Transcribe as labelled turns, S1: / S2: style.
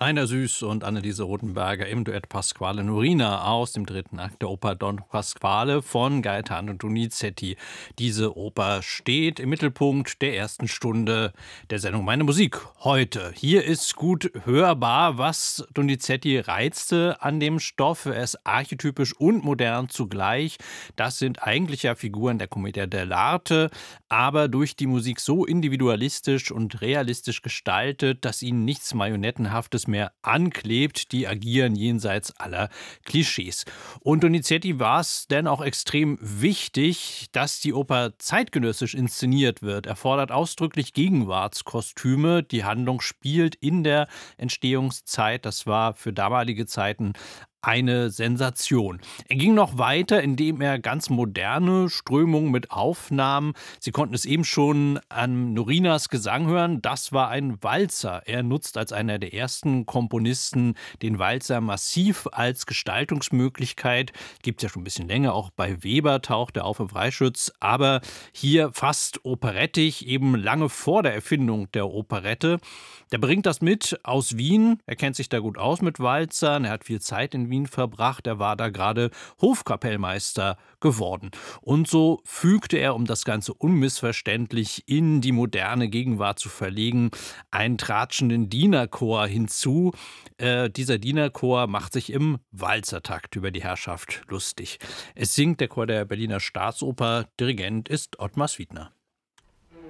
S1: Rainer Süß und Anneliese Rothenberger im Duett Pasquale Norina aus dem dritten Akt der Oper Don Pasquale von Gaetano Donizetti. Diese Oper steht im Mittelpunkt der ersten Stunde der Sendung Meine Musik heute. Hier ist gut hörbar, was Donizetti reizte an dem Stoff. Er ist archetypisch und modern zugleich. Das sind eigentlich ja Figuren der Commedia dell'arte, aber durch die Musik so individualistisch und realistisch gestaltet, dass ihnen nichts Marionettenhaftes mehr anklebt. Die agieren jenseits aller Klischees. Und Donizetti war es denn auch extrem wichtig, dass die Oper zeitgenössisch inszeniert wird. Er fordert ausdrücklich Gegenwartskostüme. Die Handlung spielt in der Entstehungszeit. Das war für damalige Zeiten eine Sensation. Er ging noch weiter, indem er ganz moderne Strömungen mit aufnahm. Sie konnten es eben schon an Norinas Gesang hören. Das war ein Walzer. Er nutzt als einer der ersten Komponisten den Walzer massiv als Gestaltungsmöglichkeit. Gibt es ja schon ein bisschen länger. Auch bei Weber taucht er auf im Freischütz. Aber hier fast operettig, eben lange vor der Erfindung der Operette. Der bringt das mit aus Wien. Er kennt sich da gut aus mit Walzern. Er hat viel Zeit in Wien verbracht. Er war da gerade Hofkapellmeister geworden. Und so fügte er, um das Ganze unmissverständlich in die moderne Gegenwart zu verlegen, einen tratschenden Dienerchor hinzu. Dieser Dienerchor macht sich im Walzertakt über die Herrschaft lustig. Es singt der Chor der Berliner Staatsoper. Dirigent ist Ottmar Swiedner.